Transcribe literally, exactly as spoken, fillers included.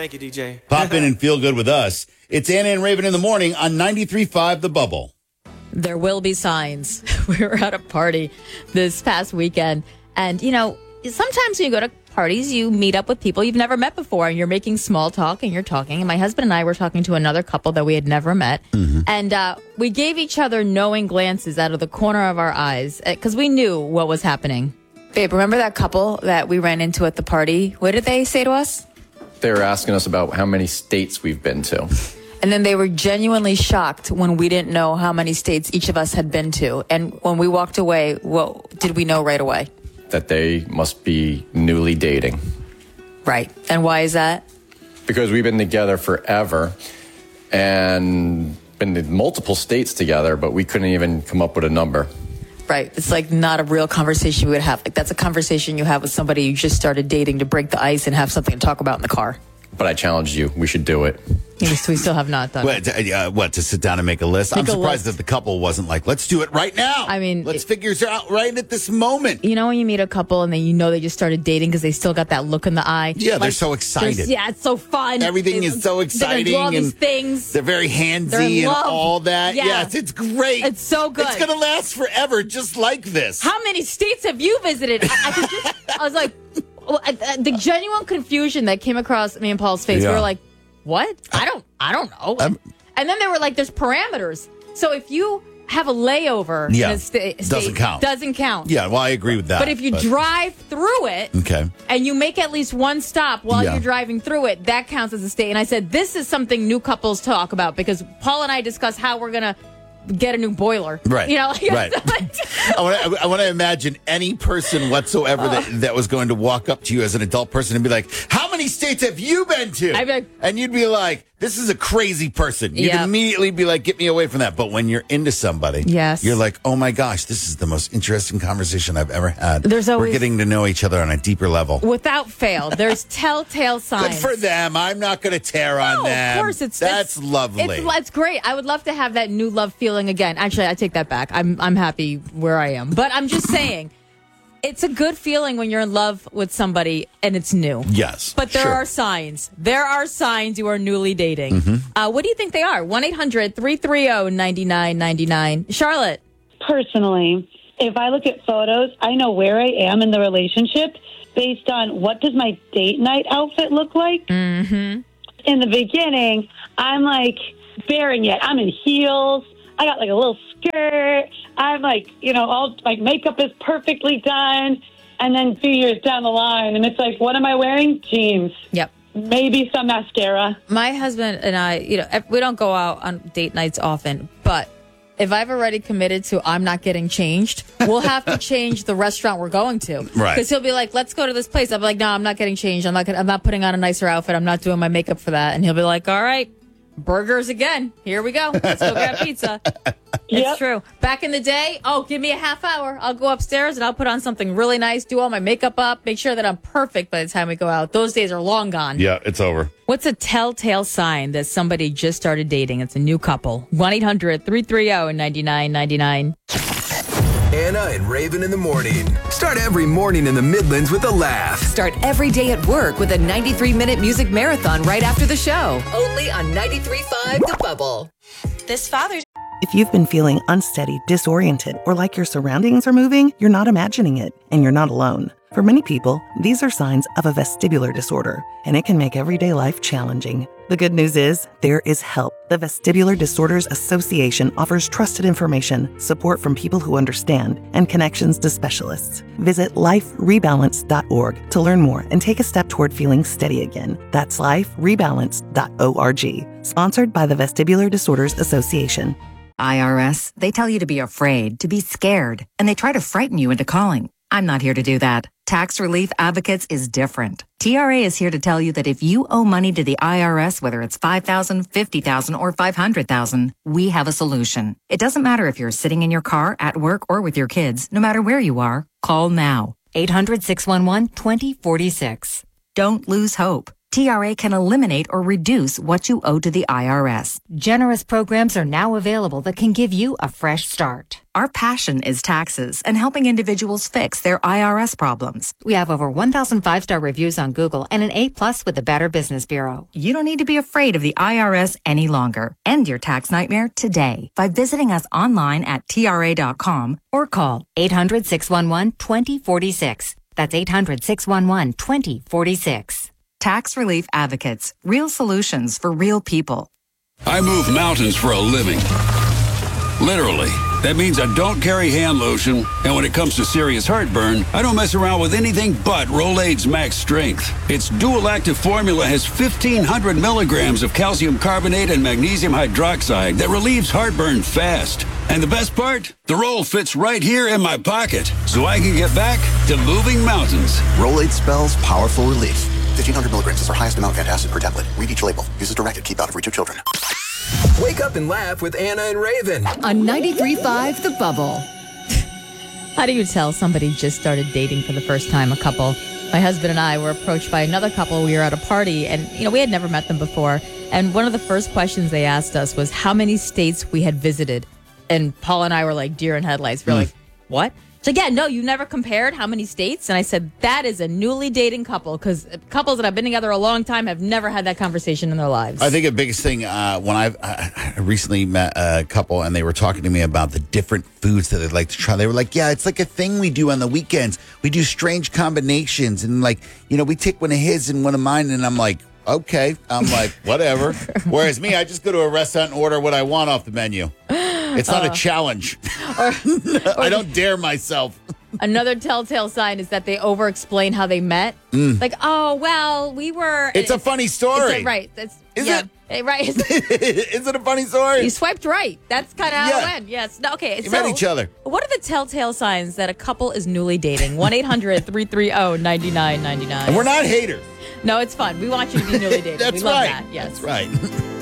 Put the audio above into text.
Thank you, D J. Pop in and feel good with us. It's Anna and Raven in the morning on ninety-three point five The Bubble. There will be signs. We were at a party this past weekend. And, you know, sometimes when you go to parties, you meet up with people you've never met before, and you're making small talk and you're talking. And my husband and I were talking to another couple that we had never met. Mm-hmm. And uh, we gave each other knowing glances out of the corner of our eyes because we knew what was happening. Babe, remember that couple that we ran into at the party? What did they say to us? They were asking us about how many states we've been to. And then they were genuinely shocked when we didn't know how many states each of us had been to. And when we walked away, what did we know right away? That they must be newly dating. Right. And why is that? Because we've been together forever and been in multiple states together, but we couldn't even come up with a number. Right. It's like not a real conversation we would have. Like that's a conversation you have with somebody you just started dating to break the ice and have something to talk about in the car. But I challenged you. We should do it. Yes, we still have not done what, it. Uh, what, to sit down and make a list? Make I'm surprised list. that the couple wasn't like, let's do it right now. I mean, let's it, figure it out right at this moment. You know when you meet a couple and then you know they just started dating because they still got that look in the eye? Yeah, like, they're so excited. They're, yeah, it's so fun. Everything they, is so exciting. They're gonna do all and these things. They're very handsy They're in and love. all that. Yeah. Yes, it's great. It's so good. It's going to last forever just like this. How many states have you visited? I, I, could just, I was like, well, I, I, the genuine confusion that came across me and Paul's face. Yeah. We were like, what? I don't, I don't know. I'm, and then they were like, there's parameters. So if you have a layover yeah, in a sta- state, doesn't count. Doesn't count. Yeah, well, I agree with that. But if you but, drive through it, okay, and you make at least one stop while Yeah. you're driving through it, that counts as a state. And I said, this is something new couples talk about because Paul and I discuss how we're going to get a new boiler. Right. You know, like, right. I want to I want to imagine any person whatsoever that, that was going to walk up to you as an adult person and be like, how many states have you been to? I'd be like, and you'd be like, this is a crazy person. You'd Yep. immediately be like, get me away from that. But when you're into somebody, Yes. you're like, oh my gosh, this is the most interesting conversation I've ever had. There's always- We're getting to know each other on a deeper level. without fail, there's telltale signs. Good for them. I'm not going to tear on No, them. of course, it's That's it's, lovely. It's, it's great. I would love to have that new love feeling again. Actually, I take that back. I'm I'm happy where I am, but I'm just saying, it's a good feeling when you're in love with somebody and it's new. Yes, but there sure. are signs. There are signs you are newly dating. Mm-hmm. Uh, what do you think they are? one eight hundred three three zero nine nine nine nine. Charlotte. Personally, if I look at photos, I know where I am in the relationship based on what does my date night outfit look like. Mm-hmm. In the beginning, I'm like bearing it. I'm in heels. I got like a little skirt. I'm like, you know, all like makeup is perfectly done. And then two years down the line, and it's like, what am I wearing? Jeans. Yep. Maybe some mascara. My husband and I, you know, we don't go out on date nights often, but if I've already committed to I'm not getting changed, we'll have to change the restaurant we're going to. Right. Because he'll be like, let's go to this place. I'll be like, no, I'm not getting changed. I'm not gonna, I'm not putting on a nicer outfit. I'm not doing my makeup for that. And he'll be like, all right, burgers again. Here we go. Let's go grab pizza. It's Yep. true. Back in the day, oh, give me a half hour. I'll go upstairs and I'll put on something really nice, do all my makeup up, make sure that I'm perfect by the time we go out. Those days are long gone. Yeah, it's over. What's a telltale sign that somebody just started dating? It's a new couple. one eight hundred three three zero nine nine nine nine. Anna and Raven in the morning. Start every morning in the Midlands with a laugh. Start every day at work with a ninety-three minute music marathon right after the show. Only on ninety-three point five The Bubble. This Father's If you've been feeling unsteady, disoriented, or like your surroundings are moving, you're not imagining it, and you're not alone. For many people, these are signs of a vestibular disorder, and it can make everyday life challenging. The good news is, there is help. The Vestibular Disorders Association offers trusted information, support from people who understand, and connections to specialists. Visit life rebalance dot org to learn more and take a step toward feeling steady again. That's life rebalance dot org. Sponsored by the Vestibular Disorders Association. I R S, they tell you to be afraid, to be scared, and they try to frighten you into calling. I'm not here to do that. Tax Relief Advocates is different. T R A is here to tell you that if you owe money to the I R S, whether it's five thousand dollars, fifty thousand dollars, or five hundred thousand dollars, we have a solution. It doesn't matter if you're sitting in your car, at work, or with your kids. No matter where you are, call now. eight hundred, six one one, two zero four six. Don't lose hope. T R A can eliminate or reduce what you owe to the I R S. Generous programs are now available that can give you a fresh start. Our passion is taxes and helping individuals fix their I R S problems. We have over one thousand five-star reviews on Google and an A plus with the Better Business Bureau. You don't need to be afraid of the I R S any longer. End your tax nightmare today by visiting us online at T R A dot com Or call eight hundred, six one one, two zero four six. That's eight hundred, six one one, two zero four six. Tax Relief Advocates. Real solutions for real people. I move mountains for a living. Literally. That means I don't carry hand lotion, and when it comes to serious heartburn, I don't mess around with anything but Rolaids Max Strength. Its dual active formula has fifteen hundred milligrams of calcium carbonate and magnesium hydroxide that relieves heartburn fast. And the best part? The roll fits right here in my pocket, so I can get back to moving mountains. Rolaids spells powerful relief. fifteen hundred milligrams is our highest amount of antacid per tablet. Read each label. Use as directed. Keep out of reach of children. Wake up and laugh with Anna and Raven. On ninety-three point five The Bubble. How do you tell somebody just started dating for the first time? A couple. My husband and I were approached by another couple. We were at a party, and you know we had never met them before. And one of the first questions they asked us was how many states we had visited. And Paul and I were like deer in headlights. We're mm. like, what? So yeah, no, you never compared how many states? And I said, that is a newly dating couple, because couples that have been together a long time have never had that conversation in their lives. I think the biggest thing, uh, when I've, I recently met a couple and they were talking to me about the different foods that they'd like to try. They were like, yeah, it's like a thing we do on the weekends. We do strange combinations. And like, you know, we take one of his and one of mine. And I'm like, okay. I'm like, whatever. Whereas me, I just go to a restaurant and order what I want off the menu. It's not uh, a challenge. Or, or I don't dare myself. Another telltale sign is that they over-explain how they met. Mm. Like, oh, well, we were... It's, it's a funny story. It's a, right. That's, is yeah, it? Right. Is it a funny story? You swiped right. That's kind of how yeah. it went. Yes. No, okay. You so, met each other. What are the telltale signs that a couple is newly dating? one eight hundred, three three zero, nine nine nine nine. And we're not haters. No, it's fun. We want you to be newly dating. That's we love right. that. Yes. That's right.